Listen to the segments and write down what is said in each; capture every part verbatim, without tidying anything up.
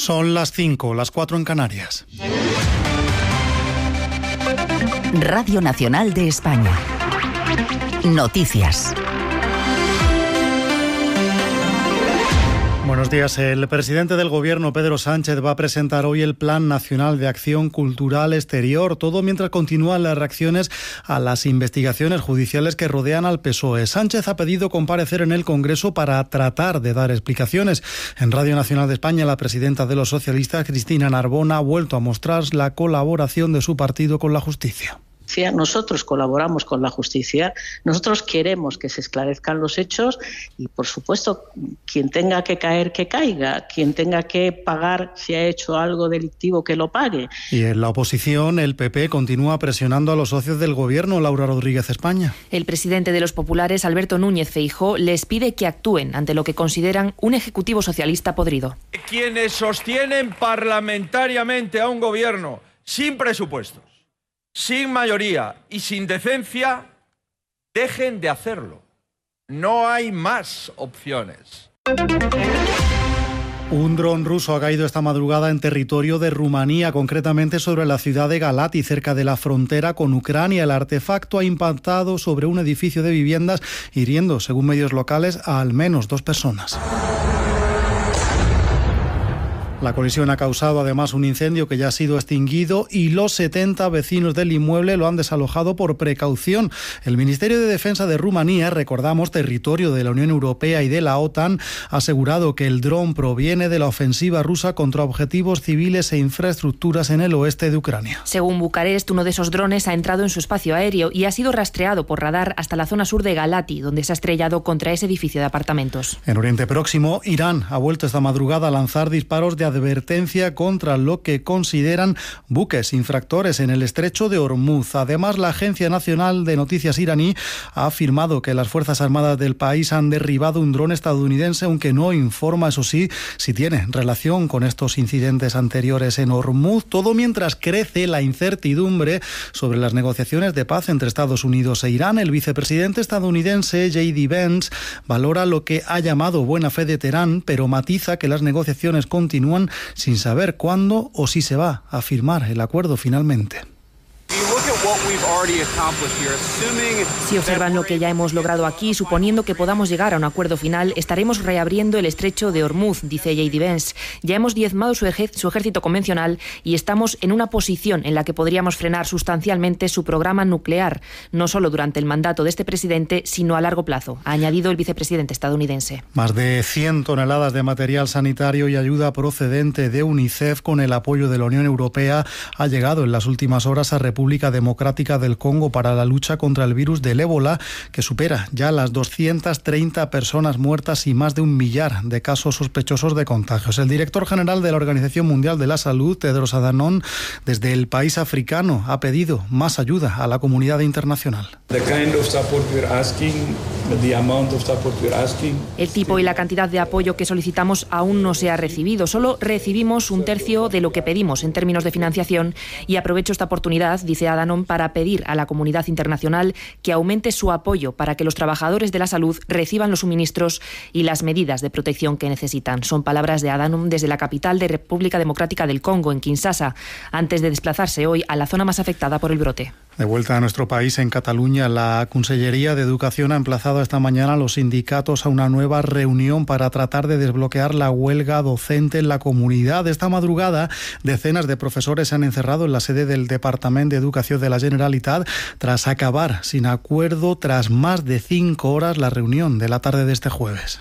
Son las cinco, las cuatro en Canarias. Radio Nacional de España. Noticias. Buenos días. El presidente del Gobierno, Pedro Sánchez, va a presentar hoy el Plan Nacional de Acción Cultural Exterior, todo mientras continúan las reacciones a las investigaciones judiciales que rodean al P S O E. Sánchez ha pedido comparecer en el Congreso para tratar de dar explicaciones. En Radio Nacional de España, la presidenta de los socialistas, Cristina Narbona, ha vuelto a mostrar la colaboración de su partido con la justicia. Nosotros colaboramos con la justicia, nosotros queremos que se esclarezcan los hechos y, por supuesto, quien tenga que caer, que caiga, quien tenga que pagar si ha hecho algo delictivo, que lo pague. Y en la oposición, el P P continúa presionando a los socios del Gobierno. Laura Rodríguez, España. El presidente de los populares, Alberto Núñez Feijóo, les pide que actúen ante lo que consideran un ejecutivo socialista podrido. Quienes sostienen parlamentariamente a un gobierno sin presupuestos, sin mayoría y sin decencia, dejen de hacerlo. No hay más opciones. Un dron ruso ha caído esta madrugada en territorio de Rumanía, concretamente sobre la ciudad de Galati, cerca de la frontera con Ucrania. El artefacto ha impactado sobre un edificio de viviendas, hiriendo, según medios locales, a al menos dos personas. La colisión ha causado además un incendio que ya ha sido extinguido y los setenta vecinos del inmueble lo han desalojado por precaución. El Ministerio de Defensa de Rumanía, recordamos, territorio de la Unión Europea y de la OTAN, ha asegurado que el dron proviene de la ofensiva rusa contra objetivos civiles e infraestructuras en el oeste de Ucrania. Según Bucarest, uno de esos drones ha entrado en su espacio aéreo y ha sido rastreado por radar hasta la zona sur de Galati, donde se ha estrellado contra ese edificio de apartamentos. En Oriente Próximo, Irán ha vuelto esta madrugada a lanzar disparos de advertencia contra lo que consideran buques infractores en el estrecho de Hormuz. Además, la Agencia Nacional de Noticias iraní ha afirmado que las Fuerzas Armadas del país han derribado un dron estadounidense, aunque no informa, eso sí, si tiene relación con estos incidentes anteriores en Hormuz. Todo mientras crece la incertidumbre sobre las negociaciones de paz entre Estados Unidos e Irán. El vicepresidente estadounidense J D Vance valora lo que ha llamado buena fe de Teherán, pero matiza que las negociaciones continúan sin saber cuándo o si se va a firmar el acuerdo finalmente. Si observan lo que ya hemos logrado aquí, suponiendo que podamos llegar a un acuerdo final, estaremos reabriendo el estrecho de Hormuz, dice J D Vance. Ya hemos diezmado su, ej- su ejército convencional y estamos en una posición en la que podríamos frenar sustancialmente su programa nuclear, no solo durante el mandato de este presidente, sino a largo plazo, ha añadido el vicepresidente estadounidense. Más de cien toneladas de material sanitario y ayuda procedente de UNICEF con el apoyo de la Unión Europea ha llegado en las últimas horas a República Democrática del Congo para la lucha contra el virus del ébola, que supera ya las doscientas treinta personas muertas y más de un millar de casos sospechosos de contagios. El director general de la Organización Mundial de la Salud, Tedros Adhanom, desde el país africano ha pedido más ayuda a la comunidad internacional. El tipo y la cantidad de apoyo que solicitamos aún no se ha recibido. Solo recibimos un tercio de lo que pedimos en términos de financiación y aprovecho esta oportunidad, dice Adhanom, para pedir a la comunidad internacional que aumente su apoyo para que los trabajadores de la salud reciban los suministros y las medidas de protección que necesitan. Son palabras de Adhanom desde la capital de República Democrática del Congo, en Kinshasa, antes de desplazarse hoy a la zona más afectada por el brote. De vuelta a nuestro país, en Cataluña, la Consellería de Educación ha emplazado esta mañana a los sindicatos a una nueva reunión para tratar de desbloquear la huelga docente en la comunidad. Esta madrugada, decenas de profesores se han encerrado en la sede del Departamento de Educación de la Generalitat tras acabar sin acuerdo tras más de cinco horas la reunión de la tarde de este jueves.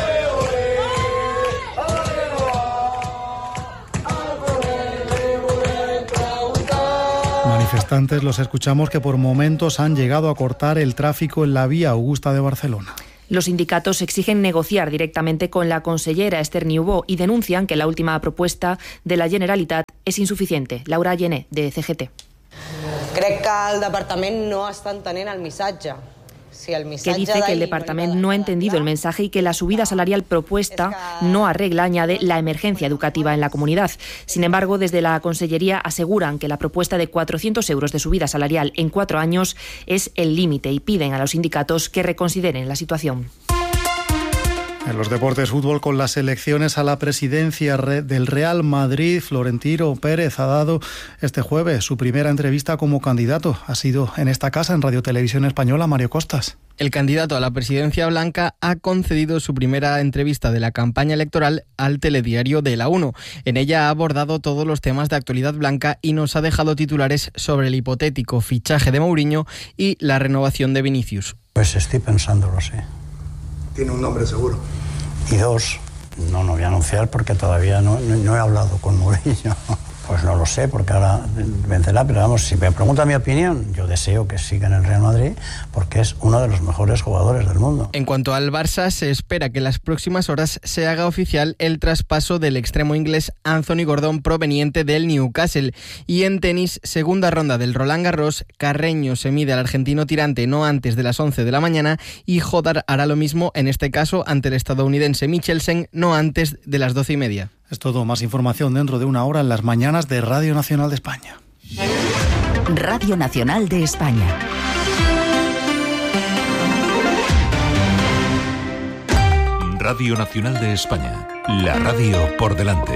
Manifestantes, los escuchamos, que por momentos han llegado a cortar el tráfico en la vía Augusta de Barcelona. Los sindicatos exigen negociar directamente con la consellera Esther Niubó y denuncian que la última propuesta de la Generalitat es insuficiente. Laura Llené, de C G T. Crec que el departament no està entenent el missatge. Si el que dice que el departamento no ha entendido el mensaje y que la subida salarial propuesta no arregla, añade, la emergencia educativa en la comunidad. Sin embargo, desde la Consellería aseguran que la propuesta de cuatrocientos euros de subida salarial en cuatro años es el límite y piden a los sindicatos que reconsideren la situación. En los deportes, fútbol, con las elecciones a la presidencia del Real Madrid, Florentino Pérez ha dado este jueves su primera entrevista como candidato. Ha sido en esta casa, en Radio Televisión Española. Mario Costas. El candidato a la presidencia blanca ha concedido su primera entrevista de la campaña electoral al telediario de la uno. En ella ha abordado todos los temas de actualidad blanca y nos ha dejado titulares sobre el hipotético fichaje de Mourinho y la renovación de Vinicius. Pues estoy pensándolo, sí. ¿Tiene un nombre seguro? Y dos, no, no voy a anunciar porque todavía no, no, no he hablado con Mourinho. Pues no lo sé, porque ahora vencerá, pero vamos, si me pregunta mi opinión, yo deseo que siga en el Real Madrid porque es uno de los mejores jugadores del mundo. En cuanto al Barça, se espera que en las próximas horas se haga oficial el traspaso del extremo inglés Anthony Gordon proveniente del Newcastle. Y en tenis, segunda ronda del Roland Garros, Carreño se mide al argentino tirante no antes de las once de la mañana y Jodar hará lo mismo, en este caso ante el estadounidense Michelsen, no antes de las doce y media. Es todo. Más información dentro de una hora en las mañanas de Radio Nacional de España. Radio Nacional de España. Radio Nacional de España. La radio por delante.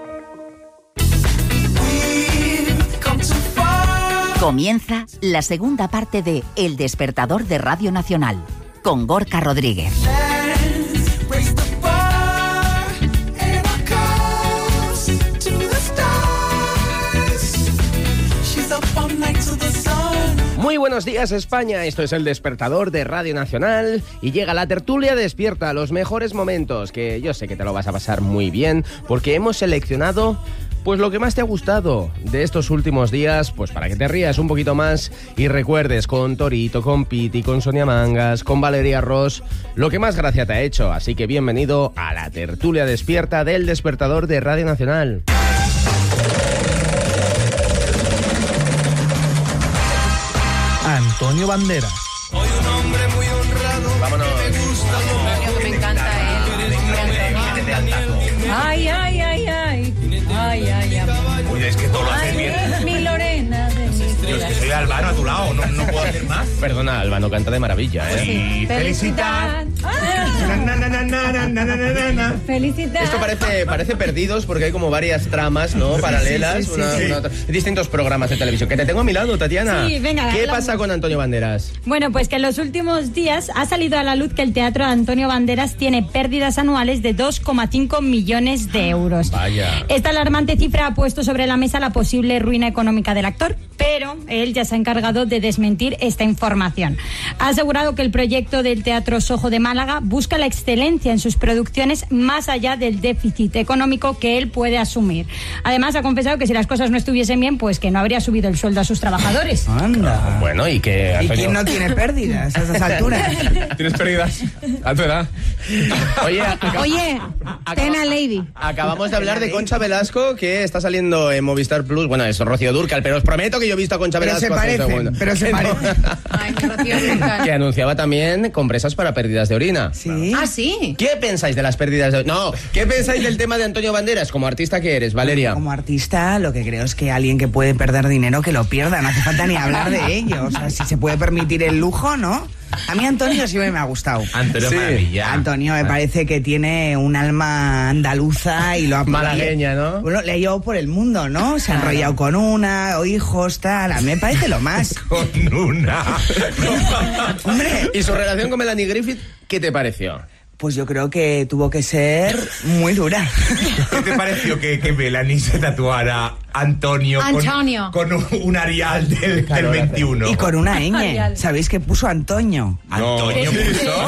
Comienza la segunda parte de El Despertador de Radio Nacional, con Gorka Rodríguez. Muy buenos días, España. Esto es El Despertador de Radio Nacional y llega la tertulia despierta, los mejores momentos, que yo sé que te lo vas a pasar muy bien porque hemos seleccionado pues lo que más te ha gustado de estos últimos días, pues para que te rías un poquito más y recuerdes con Torito, con Piti, con Sonia Mangas, con Valeria Ross, lo que más gracia te ha hecho. Así que bienvenido a la tertulia despierta del Despertador de Radio Nacional. Antonio Banderas. Hoy un hombre muy honrado. Vámonos. Me gusta como me encanta él. Ay, ay, ay, ay. Ay, ay, ay. Uy, es que todo lo haces bien. Mi Lorena de mi Yo es que soy Albano a tu lado, no, no puedo hacer más. Perdona, Albano canta de maravilla, ¿eh? Sí. Felicidad. Felicidad. Esto parece, parece Perdidos porque hay como varias tramas, ¿no? Paralelas. Sí, sí, sí, una, sí. una otra. Distintos programas de televisión. Que te tengo a mi lado, Tatiana. Sí, venga, ¿Qué hablamos. pasa con Antonio Banderas? Bueno, pues que en los últimos días ha salido a la luz que el Teatro Antonio Banderas tiene pérdidas anuales de dos coma cinco millones de euros. Vaya. Esta alarmante cifra ha puesto sobre la mesa la posible ruina económica del actor, pero él ya se ha encargado de desmentir esta información. Ha asegurado que el proyecto del Teatro Sojo de Málaga busca la excelencia en sus producciones más allá del déficit económico que él puede asumir. Además, ha confesado que si las cosas no estuviesen bien, pues que no habría subido el sueldo a sus trabajadores. Anda. Bueno, y que... ¿Y quién no tiene pérdidas a esas alturas? ¿Tienes pérdidas a tu edad? Oye, acá... Oye, Tena Lady. Acabamos de hablar de Concha Velasco, que está saliendo en Movistar Plus. Bueno, es Rocío Dúrcal, pero os prometo que yo he visto a Concha Pero Velasco se hace un parecen, segundo. pero se parecen. Ay, Rocío Dúrcal. Que anunciaba también compresas para pérdidas de orina. Sí. Ah, sí. ¿Qué pensáis de las pérdidas de orina? No, ¿qué pensáis del tema de Antonio Banderas como artista que eres, Valeria? Como artista, lo que creo es que alguien que puede perder dinero, que lo pierda. No hace falta ni hablar de ello. O sea, si se puede permitir el lujo, ¿no? A mí Antonio siempre me ha gustado. Antonio Sí. maravilla. Antonio me parece que tiene un alma andaluza y lo ha Malagueña, ¿no? Bueno, le ha llevado por el mundo, ¿no? Se ha enrollado con una, o hijos, tal. A mí me parece lo más. Con una. Hombre. ¿Y su relación con Melanie Griffith, qué te pareció? Pues yo creo que tuvo que ser muy dura. ¿Qué te pareció que, que Melanie se tatuara Antonio, Antonio. con, con un, un Arial del, del veintiuno? Y con una ñ. Arial. ¿Sabéis que puso Antonio? Antonio puso.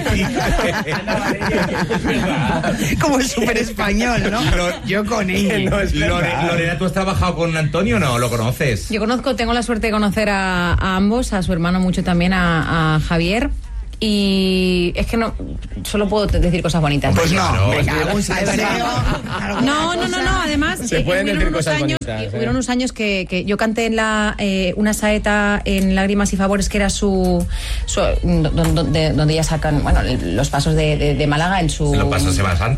Como es súper español, ¿no? Lo- Yo con ñ. No, es Lore- verdad. Lorena, ¿tú has trabajado con Antonio o no? ¿Lo conoces? Yo conozco, tengo la suerte de conocer a, a ambos, a su hermano mucho también, a, a Javier. Y es que no, solo puedo decir cosas bonitas. Pues no, Claro, me es cago en salseo. No, no, no, no, además Se eh, pueden hubieron decir unos cosas años, bonitas, eh, ¿eh? hubieron unos años que, que yo canté en la eh, una saeta en Lágrimas y Favores, que era su, su donde, donde, donde ya sacan, bueno, los pasos de, de, de Málaga en su Se lo pasó Semana Santa.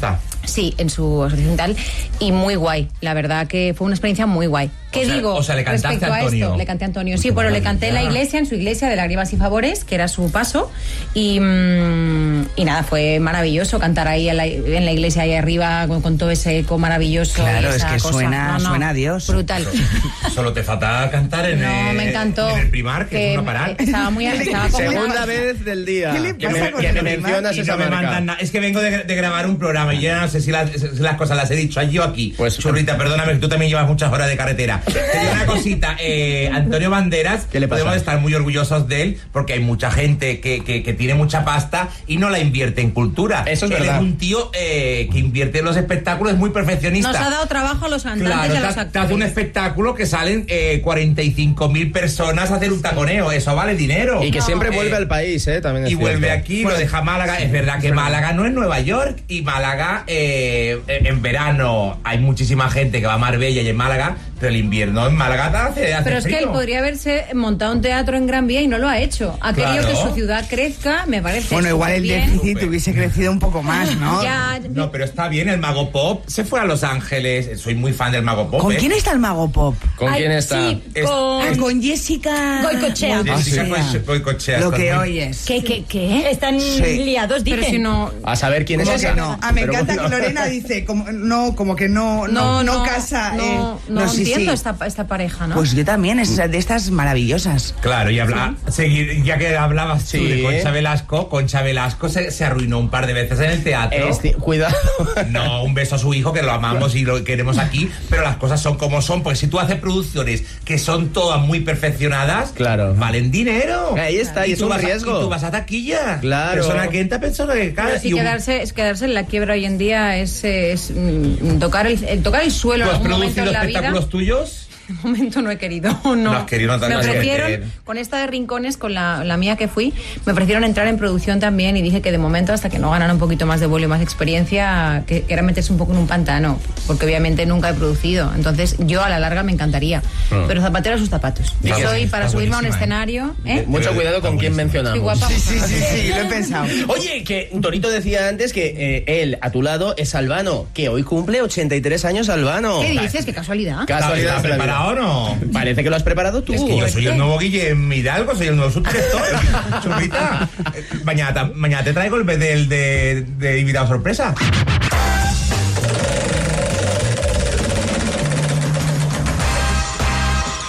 Sí, en su asociación tal, y muy guay. La verdad que fue una experiencia muy guay. ¿Qué o sea, digo? O sea, le cantaste respecto a Antonio. A esto, le canté a Antonio, sí, pero le canté en la iglesia, en su iglesia de Lágrimas y Favores, que era su paso, y, mmm, y nada, fue maravilloso cantar ahí en la, en la iglesia ahí arriba con, con todo ese eco maravilloso. Claro, esa es que cosa. suena, no, no, suena a Dios. Brutal. Solo, solo te falta cantar en, No, el, me encantó. en el Primar, que, que es una parada. Estaba muy estaba como Segunda vez del día. ¿Qué le que pasa me, con que el me Primar? mencionas Y esa no me marca. mandan nada. Es que vengo de, de grabar un programa y yo ya no sé si las, si las cosas las he dicho allí o aquí. Pues, Churrita, perdóname que tú también llevas muchas horas de carretera. Tenía una cosita, eh, Antonio Banderas, ¿Qué le pasa? podemos estar muy orgullosos de él porque hay mucha gente que, que, que tiene mucha pasta y no la invierte en cultura. Eso es él verdad. es un tío eh, que invierte en los espectáculos, es muy perfeccionista. Nos ha dado trabajo a los cantantes Claro, y a te, los te actores. hace un espectáculo que salen eh, cuarenta y cinco mil personas a hacer un taconeo, eso vale dinero. Y que siempre Eh, vuelve al país, ¿eh? También es y vuelve cierto. aquí, lo deja Málaga. Es verdad que Málaga no es Nueva York y Málaga eh, en verano hay muchísima gente que va a Marbella y en Málaga, pero el invierno en Málaga hace, hace Pero es frío. que él podría haberse montado un teatro en Gran Vía y no lo ha hecho. Ha querido Claro. que su ciudad crezca, me parece. Bueno, igual el superbién. déficit hubiese crecido un poco más, ¿no? Ya, No, pero está bien, el Mago Pop se fue a Los Ángeles. Soy muy fan del Mago Pop. ¿Con ¿eh? quién está el Mago Pop? ¿Con Ay, quién está? Sí, Es- con... Ah, con Jessica Goicoechea. Jessica Goicoechea. Goicoechea, Lo está que muy- oyes. ¿Qué, qué, qué? Están Sí. liados, dicen. Pero si no... A saber quién es ¿Cómo esa. que no? Ah, me Pero encanta bueno. que Lorena dice, como, no, como que no, no, no, casa. No, eh, no sí, entiendo sí. Esta, esta pareja, ¿no? Pues yo también, es de estas maravillosas. Claro, y habla, seguir, ya que hablabas tú Sí. de Concha Velasco, Concha Velasco se, se arruinó un par de veces en el teatro. Este, cuidado. No, un beso a su hijo, que lo amamos y lo queremos aquí, pero las cosas son como son, porque si tú haces producciones que son todas muy perfeccionadas, Claro. valen dinero. Ahí está, y es tú un vas a- riesgo. y tú vas a taquilla. Claro. Persona que entra, persona que cae. Pero sí y un- quedarse, es quedarse en la quiebra hoy en día es, es, mm, tocar, el, eh, tocar el suelo ¿Tú en has algún momento producido en la vida. espectáculos tuyos? De momento no he querido, no. No has querido, no te me has querido ofrecieron, meter. con esta de Rincones, con la, la mía que fui, me ofrecieron entrar en producción también y dije que de momento, hasta que no ganara un poquito más de vuelo y más experiencia, que, que era meterse un poco en un pantano, porque obviamente nunca he producido. Entonces yo a la larga me encantaría, Mm. pero zapatero a sus zapatos. Y Yo que soy sí, para está subirme a un buenísima, escenario, ¿eh? Mucho cuidado con quién mencionamos. Soy guapa. Sí, sí, sí, sí, lo he pensado. Oye, que Torito decía antes que eh, él, a tu lado, es Albano, que hoy cumple ochenta y tres años Albano. ¿Qué dices? ¿Qué casualidad? Casualidad ¿Estás de la vida. preparado o no? Parece que lo has preparado tú. Es que yo soy el nuevo Guillem Hidalgo, soy el nuevo subdirector. Churrita, eh, mañana, ta- mañana te traigo el del de, de invitado sorpresa.